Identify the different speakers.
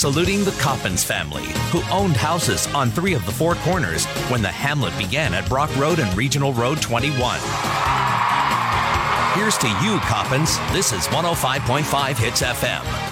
Speaker 1: saluting the Coppins family, who owned houses on 3 of the 4 corners when the hamlet began at Brock Road and Regional Road 21. Here's to you, Coppins. This is 105.5 Hits FM.